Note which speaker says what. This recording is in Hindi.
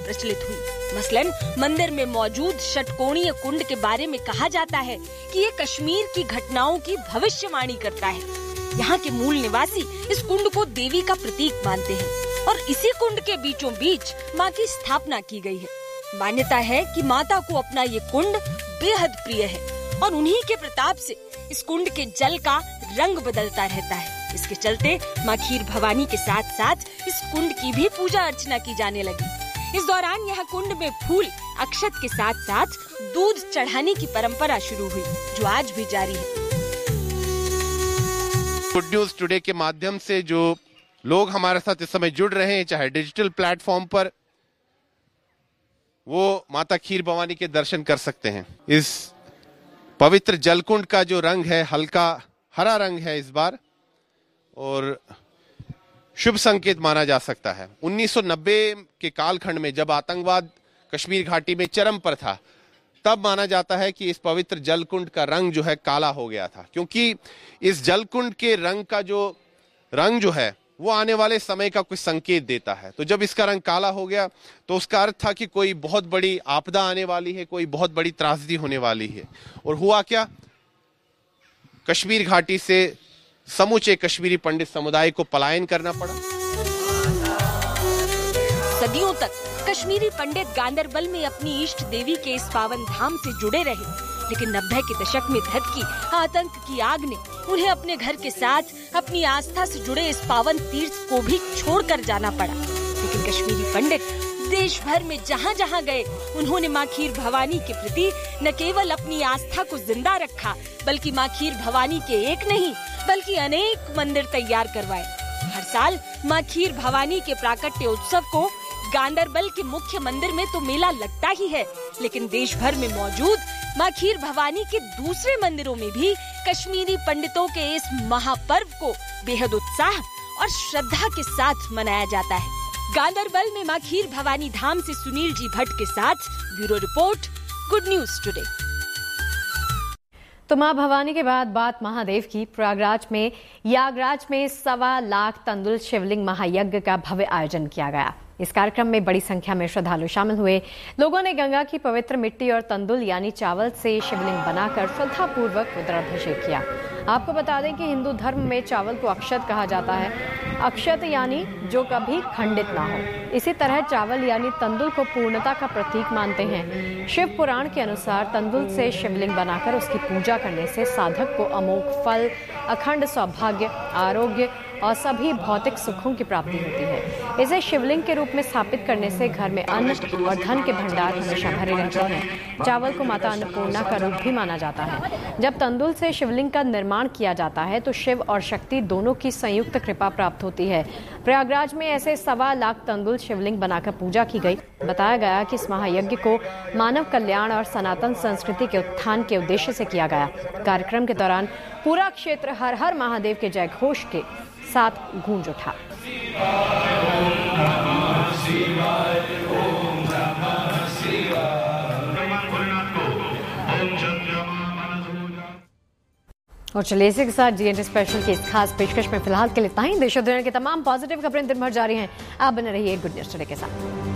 Speaker 1: प्रचलित हुई। मसलन मंदिर में मौजूद षटकोणीय कुंड के बारे में कहा जाता है कि ये कश्मीर की घटनाओं की भविष्यवाणी करता है। यहाँ के मूल निवासी इस कुंड को देवी का प्रतीक मानते हैं और इसी कुंड के बीचों बीच माँ की स्थापना की गई है। मान्यता है कि माता को अपना ये कुंड बेहद प्रिय है और उन्हीं के प्रताप से इस कुंड के जल का रंग बदलता रहता है। इसके चलते माँ खीर भवानी के साथ साथ इस कुंड की भी पूजा अर्चना की जाने लगी। इस दौरान यह कुंड में फूल, अक्षत के साथ साथ दूध चढ़ाने की परंपरा शुरू हुई, जो आज भी जारी है।
Speaker 2: गुड न्यूज टुडे के माध्यम से जो लोग हमारे साथ इस समय जुड़ रहे हैं, चाहे डिजिटल प्लेटफॉर्म पर, वो माता खीर भवानी के दर्शन कर सकते हैं। इस पवित्र जलकुंड का जो रंग है, हल्का हरा रंग है इस बार, और शुभ संकेत माना जा सकता है। 1990 के कालखंड में जब आतंकवाद कश्मीर घाटी में चरम पर था, तब माना जाता है कि इस पवित्र जलकुंड का रंग जो है काला हो गया था, क्योंकि इस जलकुंड के रंग का रंग जो है वो आने वाले समय का कुछ संकेत देता है। तो जब इसका रंग काला हो गया तो उसका अर्थ था कि कोई बहुत बड़ी आपदा आने वाली है, कोई बहुत बड़ी त्रासदी होने वाली है। और हुआ क्या, कश्मीर घाटी से समूचे कश्मीरी पंडित समुदाय को पलायन करना पड़ा।
Speaker 1: सदियों तक कश्मीरी पंडित गांदरबल में अपनी इष्ट देवी के इस पावन धाम से जुड़े रहे, लेकिन 90 के दशक में धधकी आतंक की आग ने उन्हें अपने घर के साथ अपनी आस्था से जुड़े इस पावन तीर्थ को भी छोड़कर जाना पड़ा। लेकिन कश्मीरी पंडित देश भर में जहाँ जहाँ गए, उन्होंने माँ खीर भवानी के प्रति न केवल अपनी आस्था को जिंदा रखा, बल्कि माँ खीर भवानी के एक नहीं बल्कि अनेक मंदिर तैयार करवाए। हर साल माँ खीर भवानी के प्राकट्य उत्सव को गांदरबल के मुख्य मंदिर में तो मेला लगता ही है, लेकिन देश भर में मौजूद माँ खीर भवानी के दूसरे मंदिरों में भी कश्मीरी पंडितों के इस महापर्व को बेहद उत्साह और श्रद्धा के साथ मनाया जाता है। गांदरबल में माँ खीर भवानी धाम से सुनील जी भट्ट के साथ bureau report, good news today.
Speaker 3: तो मां भवानी के बाद बात महादेव की। प्रयागराज में यागराज में 1.25 लाख तंदुल शिवलिंग महायज्ञ का भव्य आयोजन किया गया। इस कार्यक्रम में बड़ी संख्या में श्रद्धालु शामिल हुए। लोगों ने गंगा की पवित्र मिट्टी और तंदुल यानी चावल से शिवलिंग बनाकर श्रद्धापूर्वक रुद्राभिषेक किया। आपको बता दें कि हिंदू धर्म में चावल को अक्षत कहा जाता है। अक्षत यानी जो कभी खंडित ना हो। इसी तरह चावल यानी तंदुल को पूर्णता का प्रतीक मानते हैं। शिव पुराण के अनुसार तंदुल से शिवलिंग बनाकर उसकी पूजा करने से साधक को अमोघ फल, अखंड सौभाग्य, आरोग्य और सभी भौतिक सुखों की प्राप्ति होती है। इसे शिवलिंग के रूप में स्थापित करने से घर में अन्न और धन के भंडार हमेशा भरे रहते हैं। चावल को माता अन्नपूर्णा का रूप भी माना जाता है। जब तंदुल से शिवलिंग का निर्माण किया जाता है तो शिव और शक्ति दोनों की संयुक्त कृपा प्राप्त होती है। प्रयागराज में ऐसे 1.25 लाख तंदुल शिवलिंग बनाकर पूजा की गई। बताया गया कि इस महायज्ञ को मानव कल्याण और सनातन संस्कृति के उत्थान के उद्देश्य से किया गया। कार्यक्रम के दौरान पूरा क्षेत्र हर हर महादेव के जय घोष के साथ गूंज उठा। और चलिए इसी के साथ GNT स्पेशल की इस खास पेशकश में फिलहाल के लिए इतना ही। देश और दुनिया की तमाम पॉजिटिव खबरें दिन भर जारी हैं। आप बने रहिए गुड न्यूज टुडे के साथ।